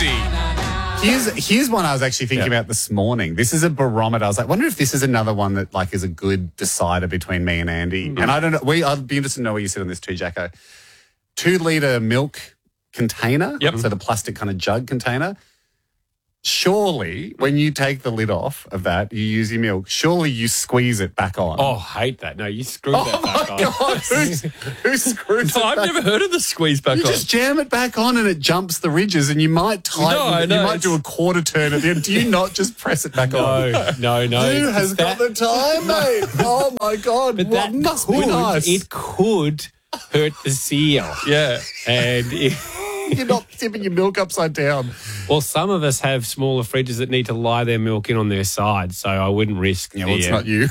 Andy. Here's one I was actually thinking about this morning. This is a barometer. I was like, wonder if this is another one that like is a good decider between me and Andy. And I don't know. I'd be interested to know where you sit on this too, Jacko. 2 litre milk container. Yep. So the plastic kind of jug container. Surely, when you take the lid off of that, you use your milk, surely you squeeze it back on. Oh, hate that. No, you screwed that back on. God, who screws it I've back? never heard of the squeeze back You on. just jam it back on and it jumps the ridges and you might tighten No, you might do a quarter turn at the end. Do you not just press it back on? No. Who has It's got the time, mate? Oh, my God. But that must be nice. It could hurt the seal. Yeah. And You're not tipping your milk upside down. well, some of us have smaller fridges that need to lie their milk in on their side, so I wouldn't risk. Yeah, well, it's not you.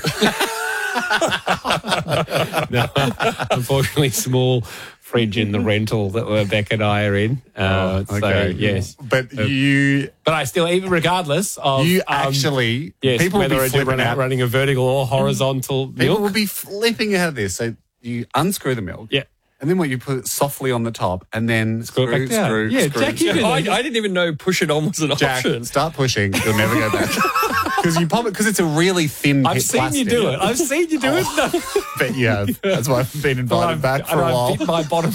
No, unfortunately, small fridge in the rental that Beck and I are in. So, yes. But But I still, even regardless of... actually, yes, people will whether be I do flipping out. running a vertical or horizontal People milk. will be flipping out of this. So you unscrew the milk. Yeah. And then you put it softly on the top and then Screw it back down. Yeah, Jack, you did I didn't even know push it on was an Jack, option. start pushing. You'll never go back. Because you pop it, because it's a really thin I've seen plastic. you do it. I've seen you do it. No. Bet you have. That's why I've been invited back for a while. I've bit my bottom.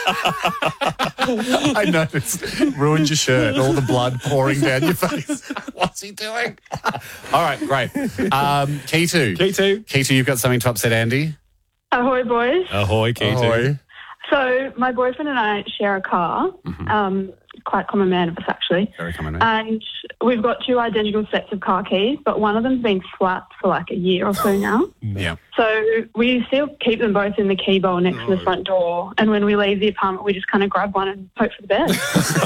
I noticed. Ruined your shirt. All the blood pouring down your face. What's he doing? All right, great. Key two, you've got something to upset Andy? Ahoy, boys. Ahoy, Katie. Ahoy. So my boyfriend and I share a car, quite common man of us actually. Very common. And we've got 2 identical sets of car keys, but one of them's been flat for like a year or so now. Yeah. So we still keep them both in the key bowl next to the front door. And when we leave the apartment, we just kind of grab one and hope for the best.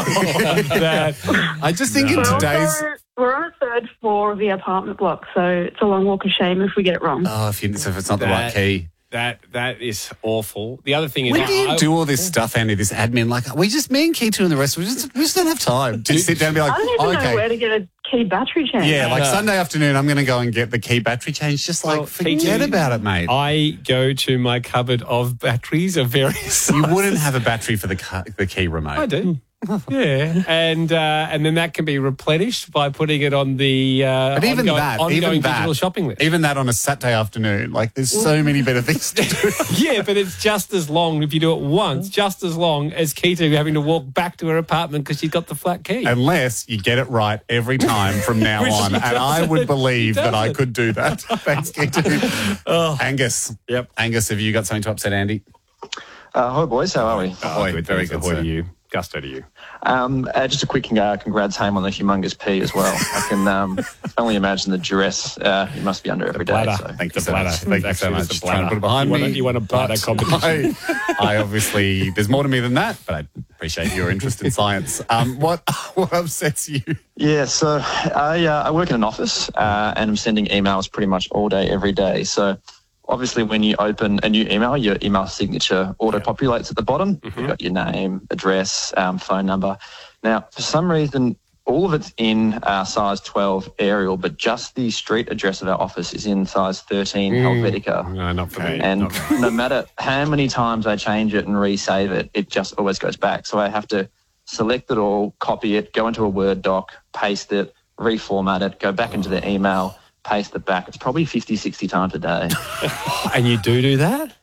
I just think in today's... We're on a 3rd floor of the apartment block, so it's a long walk of shame if we get it wrong. Oh, if it's not the right key. That is awful. The other thing is... When do you do all this stuff, Andy, this admin? Like, me and Key2 and the rest, we just don't have time to sit down and be like, I don't even know where to get a key battery change. Yeah, like Sunday afternoon, I'm going to go and get the key battery change. Just like, forget about it, mate. I go to my cupboard of batteries of various sizes. You wouldn't have a battery for the key remote. I do. Yeah, and then that can be replenished by putting it on the but even ongoing digital shopping list. Even that on a Saturday afternoon, like there's so many better things to do. Yeah, but it's just as long if you do it once, just as long as Keita having to walk back to her apartment because she's got the flat key. Unless you get it right every time from now on, and I would believe that I could do that. Thanks, Keita. Angus. Yep. Angus, have you got something to upset Andy? Hi, boys. How are we? Good, very good. Ahoy to you. Gusto to you. Just a quick congrats, Haim, on the humongous P as well. I can only imagine the duress you must be under every day. Bladder. So. Thank you so much. Thank you so much. Trying to put it behind me. You want a bladder competition. I obviously, there's more to me than that, but I appreciate your interest in science. What upsets you? Yeah, so I work in an office and I'm sending emails pretty much all day, every day. So obviously, when you open a new email, your email signature auto-populates at the bottom. You've got your name, address, phone number. Now, for some reason, all of it's in size 12 Arial, but just the street address of our office is in size 13 Helvetica. No, not for me. And no matter how many times I change it and resave it, it just always goes back. So I have to select it all, copy it, go into a Word doc, paste it, reformat it, go back into the email, paste it back. It's probably 50, 60 times a day. And you do that?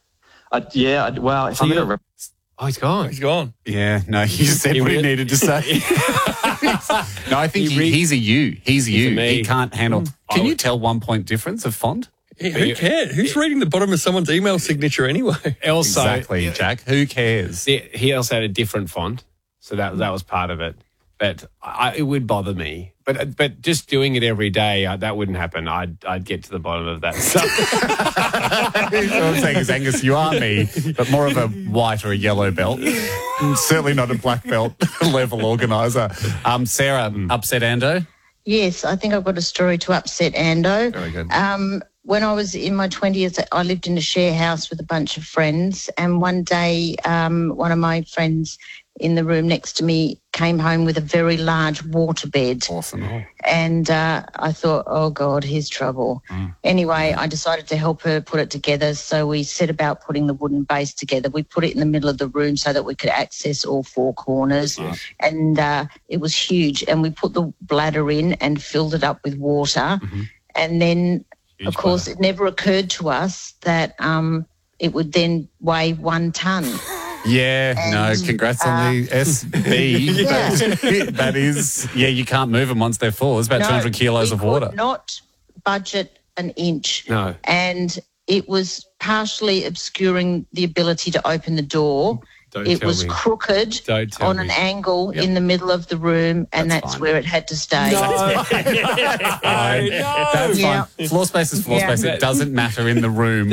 Well, if I'm going to... Oh, he's gone. He's gone. Yeah, no, he said what he needed to say. No, I think he's a you. He's a you. He can't handle... Can you tell 1 point difference of font? Yeah, who cares? Who's reading the bottom of someone's email signature anyway? Also, exactly, Jack. Who cares? He also had a different font, so that was part of it. But it would bother me. But just doing it every day, that wouldn't happen. I'd get to the bottom of that stuff. What I'm saying is, Angus, you are me, but more of a white or a yellow belt. Certainly not a black belt level organiser. Sarah, upset Ando? Yes, I think I've got a story to upset Ando. Very good. When I was in my 20s, I lived in a share house with a bunch of friends, and one day one of my friends in the room next to me came home with a very large waterbed. Awesome. And I thought, oh, God, here's trouble. Anyway, I decided to help her put it together. So we set about putting the wooden base together. We put it in the middle of the room so that we could access all four corners. And it was huge. And we put the bladder in and filled it up with water. And then, of course, it never occurred to us that it would then weigh 1 tonne. Yeah, no, congrats on the SB. Yeah. That is, you can't move them once they're full. It's about 200 kilos of water. We could not budget an inch. No. And it was partially obscuring the ability to open the door. It was crooked on an angle in the middle of the room, and that's where it had to stay. That's fine. Floor space is floor space. It doesn't matter in the room.